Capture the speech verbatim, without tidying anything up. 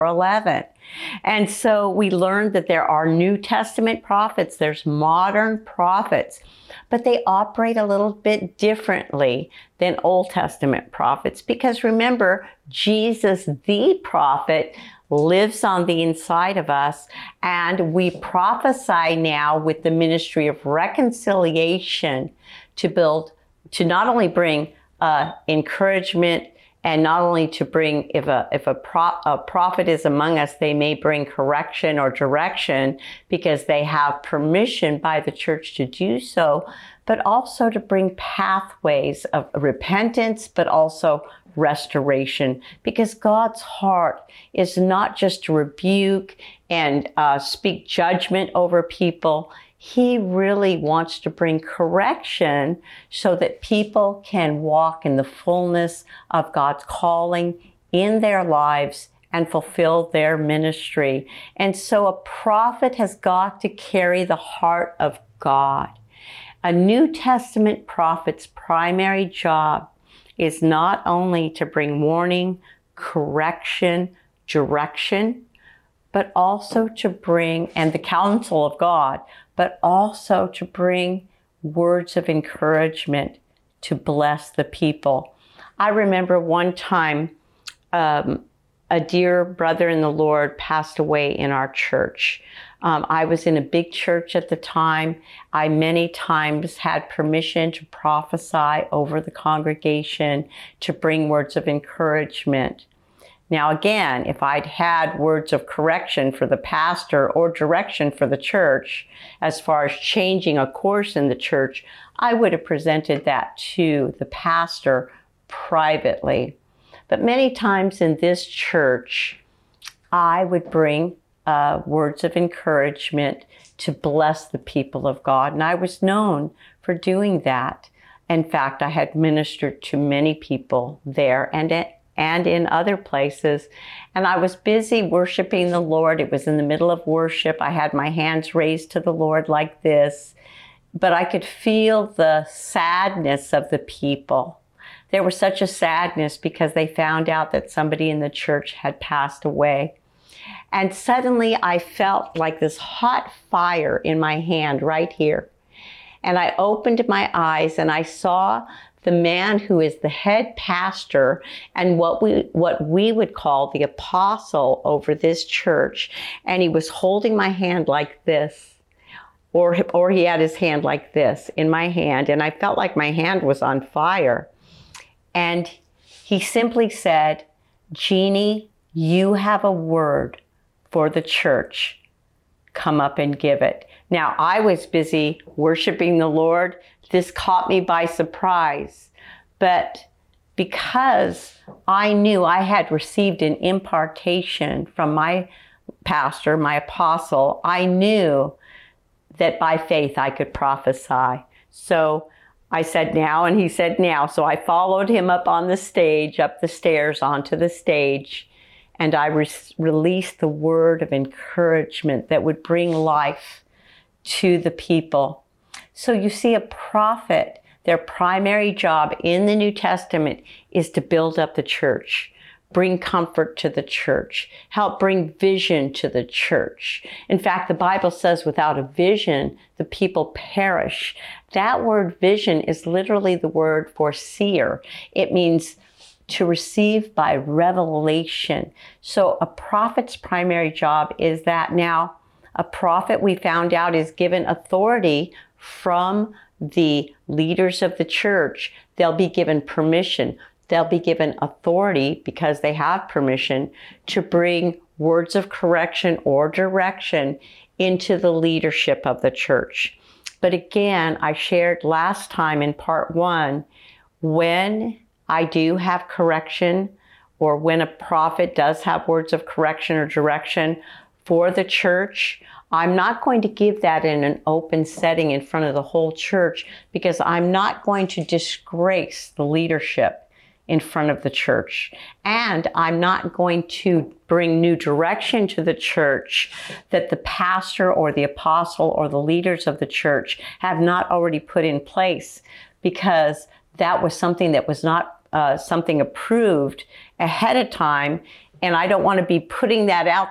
eleven. And so we learned that there are New Testament prophets, there's modern prophets, but they operate a little bit differently than Old Testament prophets, because remember, Jesus, the prophet, lives on the inside of us, and we prophesy now with the ministry of reconciliation to build, to not only bring uh, encouragement, and not only to bring, if a if a, pro, a prophet is among us, they may bring correction or direction because they have permission by the church to do so, but also to bring pathways of repentance, but also restoration, because God's heart is not just to rebuke and uh, speak judgment over people. He really wants to bring correction so that people can walk in the fullness of God's calling in their lives and fulfill their ministry. And so a prophet has got to carry the heart of God. A New Testament prophet's primary job is not only to bring warning, correction, direction, but also to bring, and the counsel of God, but also to bring words of encouragement to bless the people. I remember one time um, a dear brother in the Lord passed away in our church. Um, I was in a big church at the time. I many times had permission to prophesy over the congregation, to bring words of encouragement. Now again, if I'd had words of correction for the pastor or direction for the church, as far as changing a course in the church, I would have presented that to the pastor privately. But many times in this church, I would bring uh, words of encouragement to bless the people of God. And I was known for doing that. In fact, I had ministered to many people there and at and in other places. And I was busy worshiping the Lord. It was in the middle of worship. I had my hands raised to the Lord like this, but I could feel the sadness of the people. There was such a sadness because they found out that somebody in the church had passed away. And suddenly I felt like this hot fire in my hand right here. And I opened my eyes and I saw the man who is the head pastor and what we what we would call the apostle over this church. And he was holding my hand like this, or, or he had his hand like this in my hand. And I felt like my hand was on fire. And he simply said, "Jeannie, you have a word for the church. Come up and give it." Now, I was busy worshiping the Lord. This caught me by surprise, but because I knew I had received an impartation from my pastor, my apostle, I knew that by faith I could prophesy. So I said, "Now," and he said, "Now." So I followed him up on the stage, up the stairs onto the stage, and I re- released the word of encouragement that would bring life to the people. So you see, a prophet, their primary job in the New Testament is to build up the church, bring comfort to the church, help bring vision to the church. In fact, the Bible says without a vision, the people perish. That word vision is literally the word for seer. It means to receive by revelation. So a prophet's primary job is that. Now, a prophet, we found out, is given authority from the leaders of the church. They'll be given permission. They'll be given authority, because they have permission, to bring words of correction or direction into the leadership of the church. But again, I shared last time in part one, when I do have correction, or when a prophet does have words of correction or direction for the church, I'm not going to give that in an open setting in front of the whole church, because I'm not going to disgrace the leadership in front of the church. And I'm not going to bring new direction to the church that the pastor or the apostle or the leaders of the church have not already put in place, because that was something that was not uh, something approved ahead of time And I don't want to be putting that out